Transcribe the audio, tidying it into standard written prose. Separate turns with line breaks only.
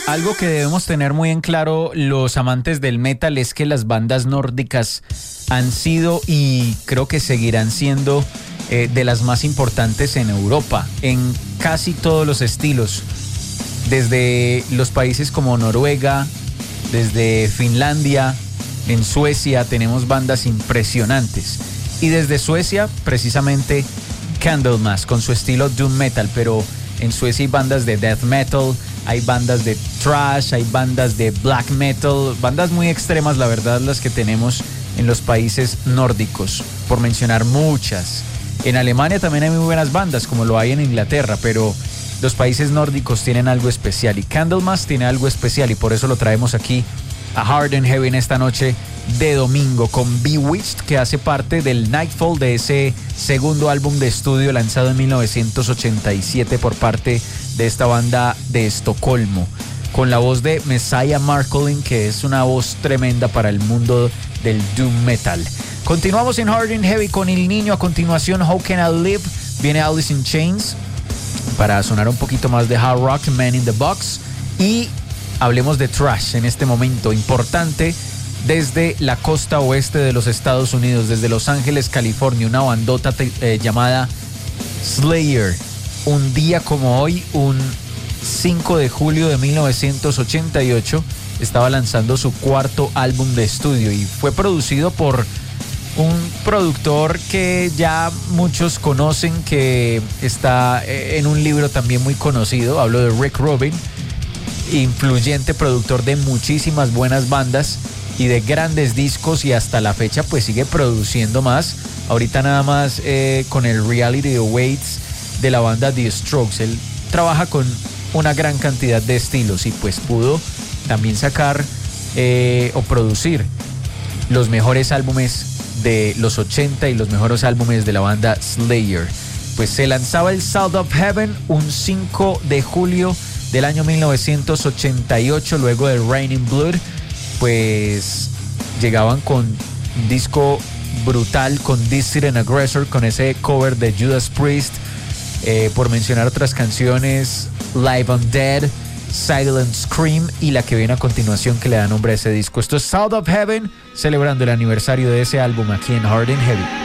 Algo que debemos tener muy en claro los amantes del metal es que las bandas nórdicas han sido y creo que seguirán siendo de las más importantes en Europa, en casi todos los estilos, desde los países como Noruega, desde Finlandia, en Suecia tenemos bandas impresionantes, y desde Suecia precisamente Candlemass con su estilo doom metal, pero en Suecia hay bandas de death metal, hay bandas de thrash, hay bandas de black metal, bandas muy extremas, la verdad, las que tenemos en los países nórdicos, por mencionar muchas. En Alemania también hay muy buenas bandas, como lo hay en Inglaterra, pero los países nórdicos tienen algo especial, y Candlemass tiene algo especial, y por eso lo traemos aquí a Hard and Heavy en esta noche de domingo, con Bewitched, que hace parte del Nightfall, de ese segundo álbum de estudio lanzado en 1987 por parte de esta banda de Estocolmo, con la voz de Messiah Marcolin, que es una voz tremenda para el mundo del doom metal. Continuamos en Hard and Heavy con El Niño. A continuación, How Can I Live, viene Alice in Chains para sonar un poquito más de hard rock, Man in the Box, y hablemos de thrash en este momento importante desde la costa oeste de los Estados Unidos, desde Los Ángeles, California, una bandota llamada Slayer. Un día como hoy, un 5 de julio de 1988, estaba lanzando su cuarto álbum de estudio y fue producido por un productor que ya muchos conocen, que está en un libro también muy conocido. Hablo de Rick Rubin, influyente productor de muchísimas buenas bandas y de grandes discos, y hasta la fecha pues sigue produciendo más. Ahorita nada más con el Reality Awaits de la banda The Strokes. Él trabaja con una gran cantidad de estilos y pues pudo también sacar o producir los mejores álbumes de los 80 y los mejores álbumes de la banda Slayer. Pues se lanzaba el Sound of Heaven un 5 de julio del año 1988, luego de Raining Blood. Pues llegaban con un disco brutal, con Dissident Aggressor, con ese cover de Judas Priest, por mencionar otras canciones, Live Undead, Silent Scream, y la que viene a continuación que le da nombre a ese disco. Esto es Sound of Heaven, celebrando el aniversario de ese álbum aquí en Hard and Heavy.